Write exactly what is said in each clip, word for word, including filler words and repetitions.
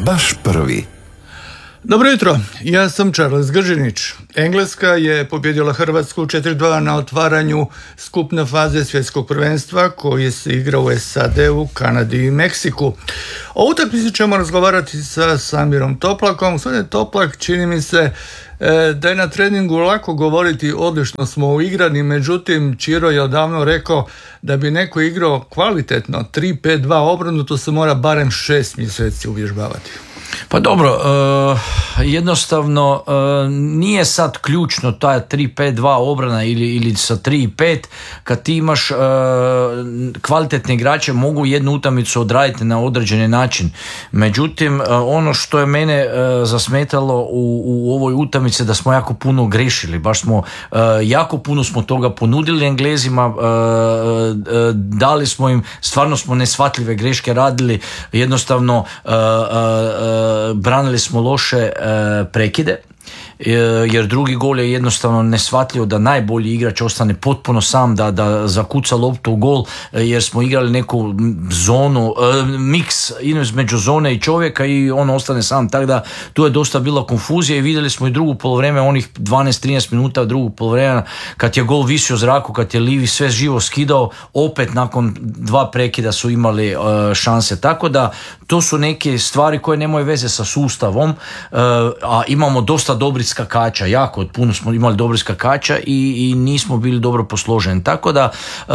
baš prvi. Dobro jutro, ja sam Charles Gržinić. Engleska je pobjedila Hrvatsku četiri dva na otvaranju skupne faze svjetskog prvenstva koji se igra u S A D-u, Kanadi i Meksiku. O utakmici ćemo razgovarati sa Samirom Toplakom. Gospodine Toplak, čini mi se da je na treningu lako govoriti odlično smo uigrani, međutim Čiro je odavno rekao da bi neko igrao kvalitetno tri pet dva obranu, to se mora barem šest mjeseci uvježbavati. Pa dobro, uh, jednostavno uh, nije sad ključno ta tri pet dva obrana ili, ili sa tri pet, kad ti imaš uh, kvalitetne igrače mogu jednu utakmicu odraditi na određeni način. Međutim, uh, ono što je mene uh, zasmetalo u, u ovoj utakmici da smo jako puno grešili, baš smo uh, jako puno smo toga ponudili Englezima, uh, uh, dali smo im, stvarno smo neshvatljive greške radili, jednostavno uh, uh, branili smo loše e, prekide, e, jer drugi gol je jednostavno neshvatljivo da najbolji igrač ostane potpuno sam, da, da zakuca loptu u gol, e, jer smo igrali neku zonu, e, miks između zone i čovjeka i on ostane sam, tako da tu je dosta bila konfuzija i vidjeli smo i drugu polovreme, onih dvanaest trinaest minuta drugog polovremena, kad je gol visio u zraku, kad je Livi sve živo skidao, opet nakon dva prekida su imali e, šanse, tako da to su neke stvari koje nemaju veze sa sustavom, a imamo dosta dobrih skakača, jako puno smo imali dobrih skakača i, i nismo bili dobro posloženi. Tako da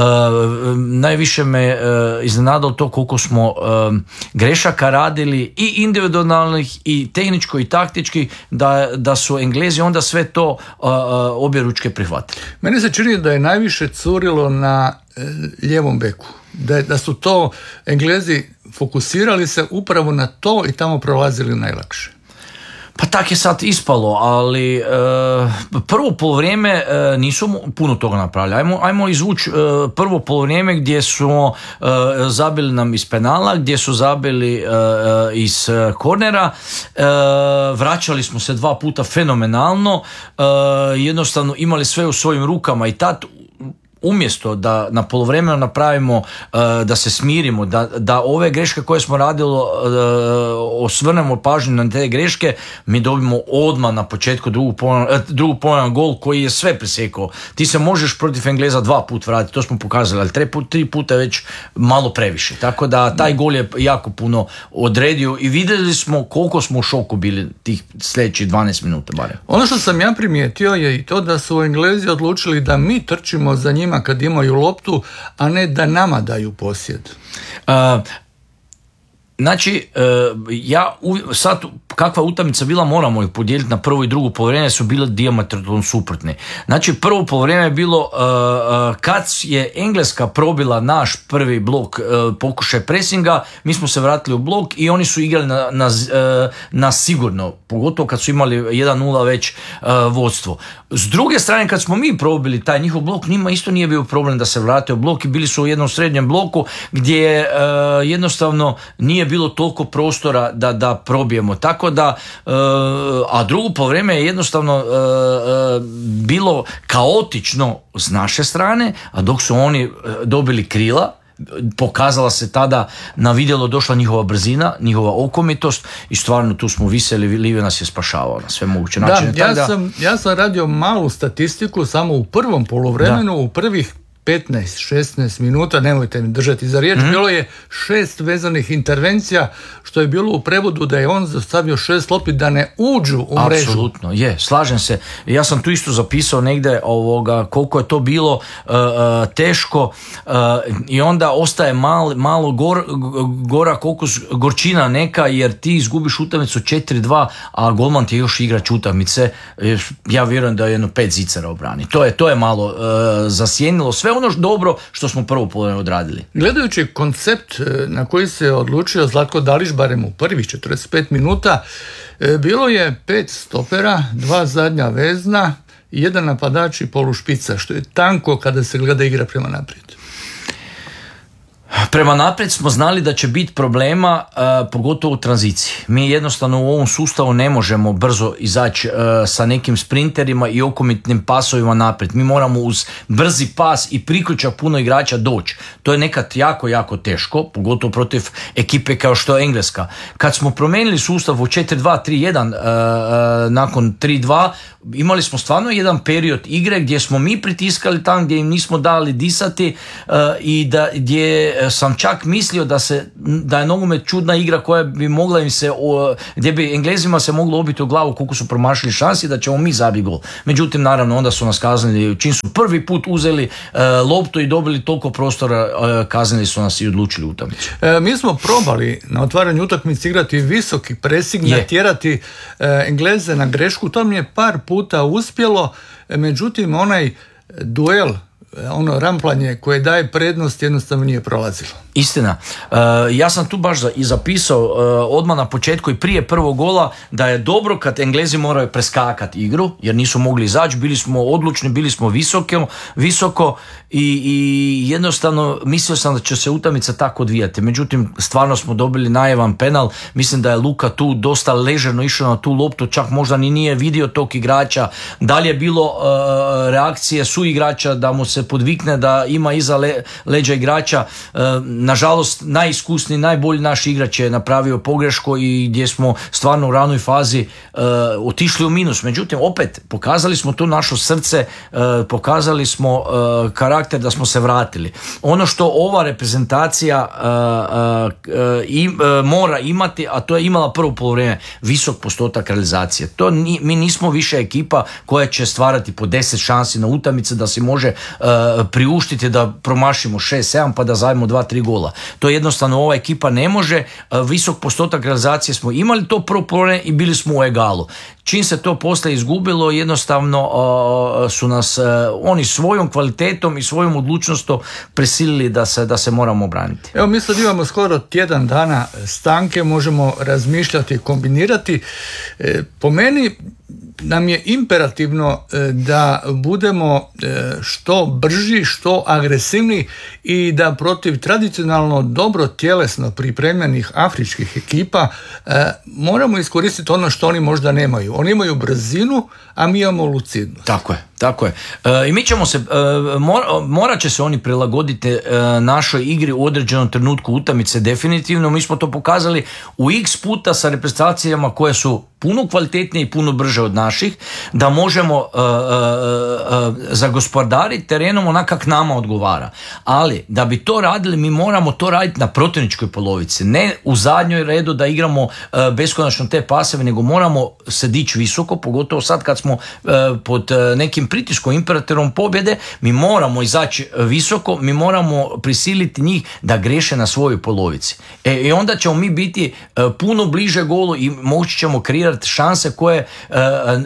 najviše me iznenadilo to koliko smo grešaka radili i individualnih i tehničko i taktički, da, da su Englezi onda sve to obje ručke prihvatili. Meni se čini da je najviše curilo na lijevom beku. Da, da su to Englezi fokusirali se upravo na to i tamo prolazili najlakše. Pa tak je sad ispalo, ali e, prvo polovrijeme e, nisu puno toga napravili. Ajmo, ajmo izvući e, prvo polovrijeme gdje su e, zabili nam iz penala, gdje su zabili e, iz kornera, e, vraćali smo se dva puta fenomenalno, e, jednostavno imali sve u svojim rukama i tad umjesto da na polovremenu napravimo, uh, da se smirimo, da, da ove greške koje smo radili uh, osvrnemo pažnju na te greške, mi dobimo odmah na početku drugog polovremena uh, gol koji je sve presjekao. Ti se možeš protiv Engleza dva put vratiti, to smo pokazali, ali tri, put, tri puta već malo previše. Tako da taj gol je jako puno odredio i vidjeli smo koliko smo u šoku bili tih sljedećih dvanaest minuta barem. Ono što sam ja primijetio je i to da su Englezi odlučili da mi trčimo za njima kad imaju loptu, a ne da nama daju posjed. Uh, znači, uh, ja u, sad kakva utakmica bila, moramo ih podijeliti na prvo i drugo polovreme, su bile dijametralno suprotne. Znači, prvo polovreme je bilo uh, kad je Engleska probila naš prvi blok, uh, pokušaj presinga, mi smo se vratili u blok i oni su igrali na, na, uh, na sigurno, pogotovo kad su imali jedan nula već uh, vodstvo. S druge strane, kad smo mi probili taj njihov blok, njima isto nije bio problem da se vrate u blok i bili su u jednom srednjem bloku gdje uh, jednostavno nije bilo toliko prostora da, da probijemo. Tako da, uh, a drugo polovreme je jednostavno uh, uh, bilo kaotično s naše strane, a dok su oni uh, dobili krila, pokazala se tada na vidjelo, došla njihova brzina, njihova okomitost i stvarno tu smo viseli, Livi nas je spašavao na sve moguće načine. Da, ja, da... Sam, ja sam radio malu statistiku samo u prvom poluvremenu, da. U prvih petnaest šesnaest minuta, nemojte mi držati za riječ, mm-hmm. bilo je šest vezanih intervencija, što je bilo u prevodu da je on stavio šest lopti da ne uđu u mrežu. Apsolutno, je, slažem se. Ja sam tu isto zapisao negdje ovoga, koliko je to bilo uh, uh, teško uh, i onda ostaje mal, malo gor, gora koliko gorčina neka, jer ti izgubiš utakmicu četiri dva, a golman ti još igrač utakmice. Ja vjerujem da je jedno pet zicara obrani. To je, to je malo uh, zasjenilo sve ono dobro što smo prvo polovreme odradili. Gledajući koncept na koji se odlučio Zlatko Dalić, barem u prvih četrdeset pet minuta, bilo je pet stopera, dva zadnja vezna i jedan napadač i polušpica, što je tanko kada se gleda igra prema naprijed. Prema naprijed smo znali da će biti problema, uh, pogotovo u tranziciji. Mi jednostavno u ovom sustavu ne možemo brzo izaći uh, sa nekim sprinterima i okomitnim pasovima naprijed. Mi moramo uz brzi pas i priključak puno igrača doći. To je nekad jako, jako teško, pogotovo protiv ekipe kao što je Engleska. Kad smo promijenili sustav u četiri dva tri jedan uh, uh, nakon tri dva, imali smo stvarno jedan period igre gdje smo mi pritiskali tam, gdje im nismo dali disati uh, i da, gdje sam čak mislio da, se, da je nogomet čudna igra koja bi mogla im se, uh, gdje bi Englezima se moglo obiti u glavu koliko su promašili šansi da ćemo mi zabiti gol. Međutim, naravno, onda su nas kaznili, čim su prvi put uzeli uh, loptu i dobili toliko prostora, uh, kaznili su nas i odlučili utakmicu. E, mi smo probali na otvaranju utakmice igrati visoki presing, natjerati e, Engleze na grešku, to mi je par puta uspjelo, e, međutim onaj duel, ono ramplanje koje daje prednost jednostavno nije prolazilo. Istina. Uh, ja sam tu baš i zapisao uh, odmah na početku i prije prvog gola da je dobro kad Englezi moraju preskakati igru jer nisu mogli izaći, bili smo odlučni, bili smo visoko, visoko i, i jednostavno mislio sam da će se utakmica tako odvijati. Međutim, stvarno smo dobili najevan penal. Mislim da je Luka tu dosta ležerno išao na tu loptu, čak možda ni nije vidio tog igrača. Da li je bilo uh, reakcije su igrača da mu se podvikne da ima iza le, leđa igrača. Uh, Nažalost, najiskusniji, najbolji naš igrač je napravio pogrešku i gdje smo stvarno u ranoj fazi uh, otišli u minus. Međutim, opet, pokazali smo tu naše srce, uh, pokazali smo uh, karakter da smo se vratili. Ono što ova reprezentacija uh, uh, i, uh, mora imati, a to je imala prvo poluvreme, visok postotak realizacije. To ni, mi nismo više ekipa koja će stvarati po deset šansi na utakmice da se može uh, priuštiti da promašimo šest sedam pa da zajmemo dva tri gola. To jednostavno ova ekipa ne može. Visok postotak realizacije smo imali to prvo poluvreme i bili smo u egalu. Čim se to poslije izgubilo, jednostavno uh, su nas uh, oni svojom kvalitetom i svojom odlučnostom prisilili da se, da se moramo obraniti. Evo, mi sad imamo skoro tjedan dana stanke, možemo razmišljati i kombinirati. E, po meni nam je imperativno da budemo što brži, što agresivni i da protiv tradicionalno dobro tjelesno pripremljenih afričkih ekipa moramo iskoristiti ono što oni možda nemaju. Oni imaju brzinu, a mi imamo lucidnost. Tako je. Tako je. E, I mi ćemo se, e, mor, morat će se oni prilagoditi e, našoj igri u određenom trenutku utakmice definitivno. Mi smo to pokazali u x puta sa reprezentacijama koje su puno kvalitetnije i puno brže od naših, da možemo e, e, e, zagospodariti terenom onak kak nama odgovara. Ali da bi to radili, mi moramo to raditi na protivničkoj polovici. Ne u zadnjoj redu da igramo e, beskonačno te paseve, nego moramo se dići visoko, pogotovo sad kad smo e, pod e, nekim pritiskom, imperatorom pobjede, mi moramo izaći visoko, mi moramo prisiliti njih da greše na svojoj polovici. E, i onda ćemo mi biti e, puno bliže golu i moći ćemo kreirati šanse koje e, e,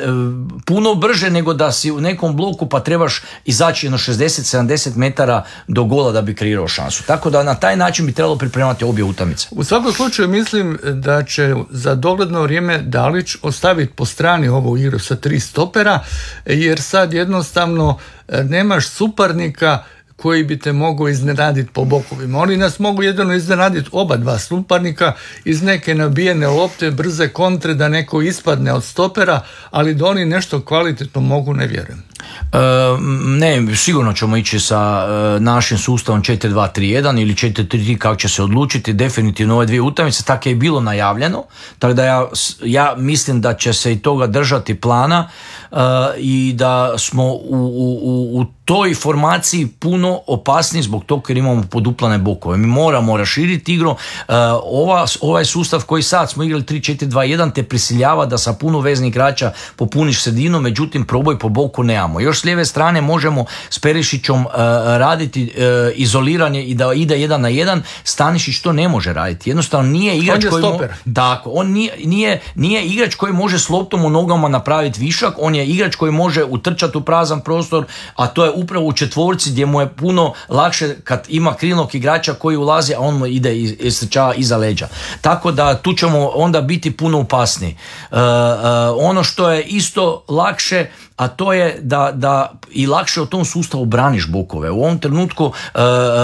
puno brže nego da si u nekom bloku pa trebaš izaći jedno šezdeset sedamdeset metara do gola da bi kreirao šansu. Tako da na taj način bi trebalo pripremati obje utakmice. U svakom slučaju mislim da će za dogledno vrijeme Dalić ostaviti po strani ovu igru sa tri stopera, jer sad jednostavno nemaš suparnika koji bi te mogao iznenaditi po bokovima. Oni nas mogu jedino iznenaditi oba dva suparnika iz neke nabijene lopte, brze kontre, da neko ispadne od stopera, ali da oni nešto kvalitetno mogu, ne vjerujem. E, ne, sigurno ćemo ići sa e, našim sustavom četiri dva tri jedan ili četiri tri tri kako će se odlučiti, definitivno ove dvije utakmice, tako je bilo najavljeno, tako da ja, ja mislim da će se i toga držati plana e, i da smo u, u, u toj formaciji puno opasniji zbog toga jer imamo poduplane bokove. Mi moramo raširiti igru. E, ova, ovaj sustav koji sad smo igrali tri četiri dva jedan te prisiljava da sa puno veznih igrača popuniš sredinu, međutim proboj po boku nemamo. Još s lijeve strane možemo s Perišićom uh, raditi uh, izoliranje i da ide jedan na jedan. Stanišić to ne može raditi. Jednostavno nije igrač on je koji stoper. Mo- tako, on nije, nije, nije igrač koji može s loptom u nogama napraviti višak, on je igrač koji može utrčati u prazan prostor, a to je upravo u četvorci gdje mu je puno lakše kad ima krilnog igrača koji ulazi, a on mu ide i istrčava iza leđa. Tako da tu ćemo onda biti puno opasniji. Uh, uh, ono što je isto lakše, a to je da da i lakše u tom sustavu braniš bokove. U ovom trenutku e,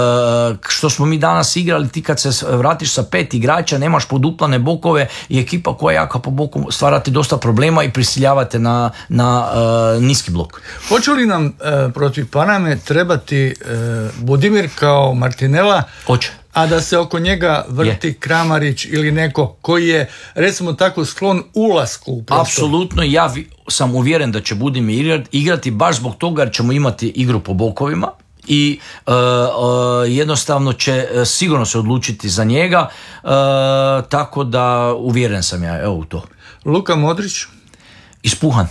što smo mi danas igrali, ti kad se vratiš sa pet igrača, nemaš poduplane bokove i ekipa koja je jaka po boku stvarate dosta problema i prisiljavate na, na e, niski blok. Hoće li nam e, protiv Paname trebati e, Budimir kao Martinela? Hoće. A da se oko njega vrti je. Kramarić ili neko koji je, recimo tako, sklon ulasku u prostor? Apsolutno, ja vi, sam uvjeren da će Budimir igrati baš zbog toga jer ćemo imati igru po bokovima i uh, uh, jednostavno će uh, sigurno se odlučiti za njega, uh, tako da uvjeren sam ja evo u to. Luka Modrić? Ispuhan.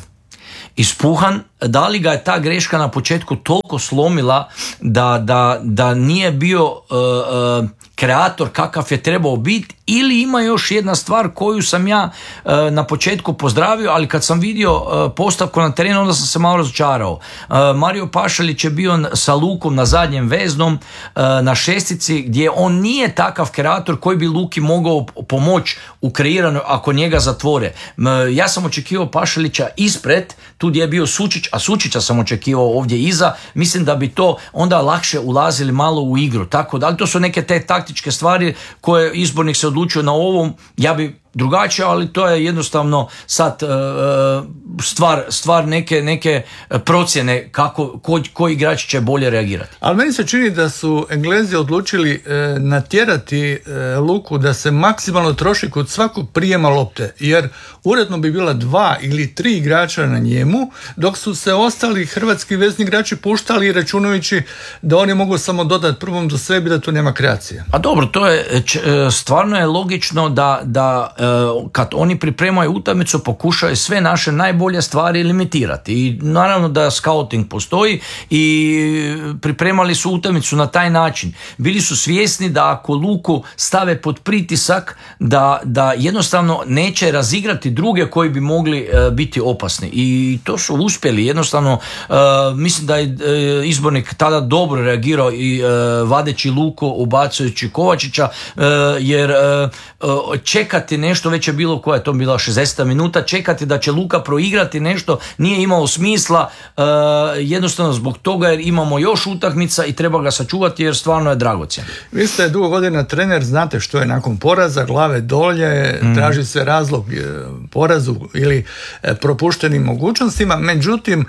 Ispuhan, da li ga je ta greška na početku toliko slomila da, da, da nije bio uh, uh, kreator kakav je trebao biti, ili ima još jedna stvar koju sam ja uh, na početku pozdravio, ali kad sam vidio uh, postavku na terenu onda sam se malo razočarao. Uh, Mario Pašalić je bio sa Lukom na zadnjem veznom uh, na šestici gdje on nije takav kreator koji bi Luki mogao pomoći u kreiranju ako njega zatvore. Uh, ja sam očekivao Pašalića ispred, tu gdje je bio Sučić, a Sučića sam očekivao ovdje iza, mislim da bi to onda lakše ulazili malo u igru. Tako da, ali to su neke te taktičke stvari koje izbornik se odlučio na ovom, ja bi drugačije, ali to je jednostavno sad uh, stvar, stvar neke, neke procjene kako, ko, koji igrači će bolje reagirati. Ali meni se čini da su Englezi odlučili e, natjerati e, Luku da se maksimalno troši kod svakog prijema lopte, jer uredno bi bila dva ili tri igrača na njemu, dok su se ostali hrvatski vezni igrači puštali računajući da oni mogu samo dodati prvom do sebi, da tu nema kreacije. A dobro, to je stvarno je logično da, da kad oni pripremaju utakmicu pokušaju sve naše najbolje stvari limitirati i naravno da scouting postoji i pripremali su utakmicu na taj način. Bili su svjesni da ako Luku stave pod pritisak da, da jednostavno neće razigrati druge koji bi mogli uh, biti opasni i to su uspjeli. Jednostavno uh, mislim da je uh, izbornik tada dobro reagirao i uh, vadeći Luku, ubacujući Kovačića uh, jer uh, uh, čekati nešto, već je bilo, koja je to bila šezdeset minuta, čekati da će Luka proigrati nešto nije imalo smisla, uh, jednostavno zbog toga jer imamo još utakmica i treba ga sačuvati jer stvarno je dragocjen. Vi ste dugo godina trener, znate što je nakon poraza, glave dolje, mm. traži se razlog porazu ili propuštenim mogućnostima, međutim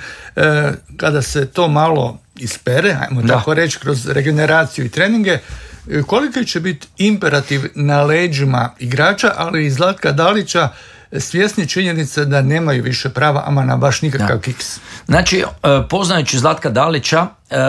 kada se to malo ispere, ajmo da. tako reći, kroz regeneraciju i treninge, koliki će biti imperativ na leđima igrača, ali i Zlatka Dalića, svjesni činjenice da nemaju više prava, ama na baš nikakav da. kiks. Znači, poznajući Zlatka Dalića,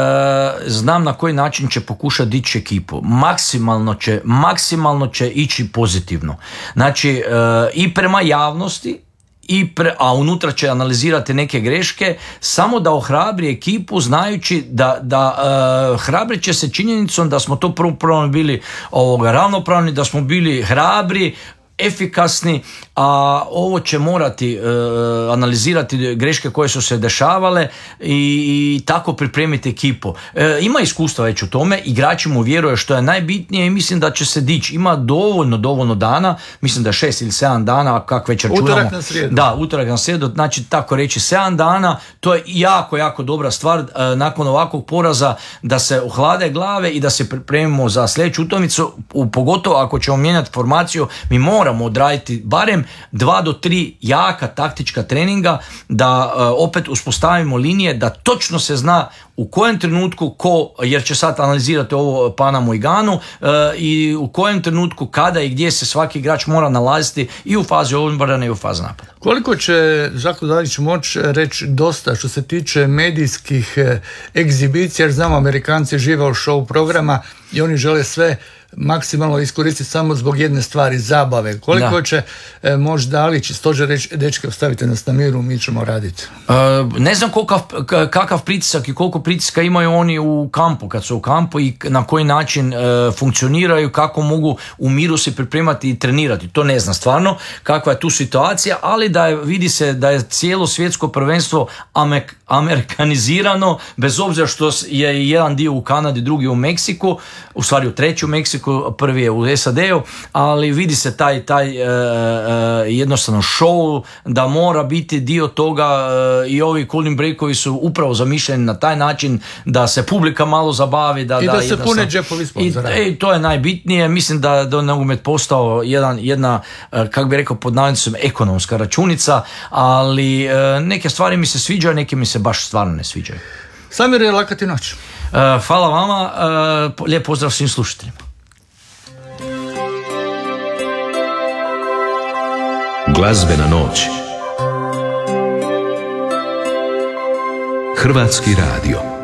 znam na koji način će pokušati dići ekipu. Maksimalno će, maksimalno će ići pozitivno. Znači, i prema javnosti, I pre, a unutra će analizirati neke greške, samo da ohrabri ekipu znajući da, da uh, hrabrit će se činjenicom da smo to prvo prvo bili ovoga, ravnopravni, da smo bili hrabri, efikasni, a ovo će morati uh, analizirati greške koje su se dešavale i, i tako pripremiti ekipu. E, ima iskustva već u tome, igrači mu vjeruje što je najbitnije i mislim da će se dići. Ima dovoljno, dovoljno dana, mislim da je šest ili sedam dana, kako već računamo. Utorak na srijedu. Da, utorak na srijedu, znači tako reći sedam dana, to je jako, jako dobra stvar uh, nakon ovakvog poraza da se ohlade glave i da se pripremimo za sljedeću utakmicu, pogotovo ako ćemo mijenjati formaciju, mi moramo odraditi barem dva do tri jaka taktička treninga da uh, opet uspostavimo linije, da točno se zna u kojem trenutku ko, jer će sad analizirati ovo Panamu i Ganu, uh, i u kojem trenutku kada i gdje se svaki igrač mora nalaziti i u fazi obrane i u fazi napada. Koliko će Zlatko Dalić moći reći dosta što se tiče medijskih egzibicija, jer znamo Amerikanci žive od show programa i oni žele sve maksimalno iskoristiti samo zbog jedne stvari, zabave. Koliko da. će e, moći Dalić i Stožer reći, dečke, ostavite nas na miru, mi ćemo raditi? E, ne znam kolikav, kakav pritisak i koliko pritiska imaju oni u kampu, kad su u kampu i na koji način e, funkcioniraju, kako mogu u miru se pripremati i trenirati. To ne znam stvarno kakva je tu situacija, ali da je, vidi se da je cijelo svjetsko prvenstvo amerikanizirano, bez obzira što je jedan dio u Kanadi, drugi u Meksiku, u stvari u treći u Meksiku, prvi je u S A D-u, ali vidi se taj, taj uh, uh, jednostavno show da mora biti dio toga uh, i ovi cooling breakovi su upravo zamišljeni na taj način da se publika malo zabavi. Da, I da, da se i da pune sam, džepovi sponzora. I, i to je najbitnije. Mislim da, da je nogomet postao jedan, jedna, kako bi rekao, pod navodnicima ekonomska računica, ali uh, neke stvari mi se sviđaju, neke mi se baš stvarno ne sviđaju. Samir, je laka ti noć. Uh, hvala vama, uh, lijep pozdrav svim slušateljima. Glazbena noć. Hrvatski radio.